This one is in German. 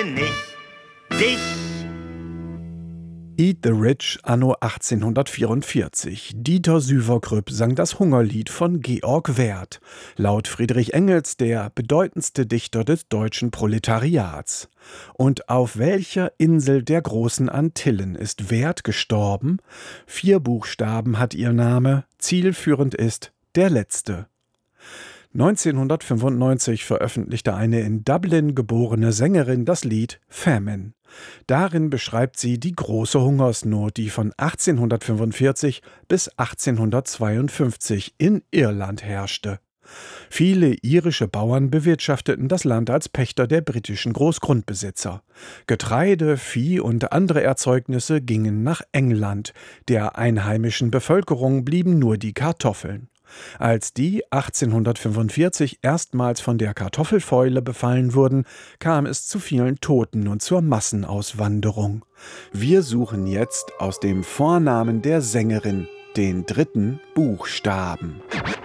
liebe nicht dich. Eat the Rich anno 1844. Dieter Süverkrüpp sang das Hungerlied von Georg Werth. Laut Friedrich Engels der bedeutendste Dichter des deutschen Proletariats. Und auf welcher Insel der großen Antillen ist Werth gestorben? 4 Buchstaben hat ihr Name, zielführend ist der letzte. 1995 veröffentlichte eine in Dublin geborene Sängerin das Lied Famine. Darin beschreibt sie die große Hungersnot, die von 1845 bis 1852 in Irland herrschte. Viele irische Bauern bewirtschafteten das Land als Pächter der britischen Großgrundbesitzer. Getreide, Vieh und andere Erzeugnisse gingen nach England. Der einheimischen Bevölkerung blieben nur die Kartoffeln. Als die 1845 erstmals von der Kartoffelfäule befallen wurden, kam es zu vielen Toten und zur Massenauswanderung. Wir suchen jetzt aus dem Vornamen der Sängerin den 3. Buchstaben.